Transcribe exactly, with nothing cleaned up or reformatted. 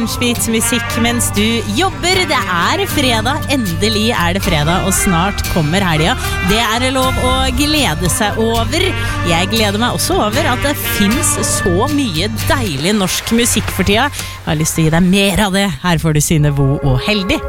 Spits musikk mens du jobber. Det er fredag, endelig er det fredag, og snart kommer helga. Det er lov å glede seg over. Jeg gleder meg også over at det finnes så mye deilig norsk musikk for tida. Jeg har lyst til å gi deg mer av det. Her får du Synne Vo og Heldig.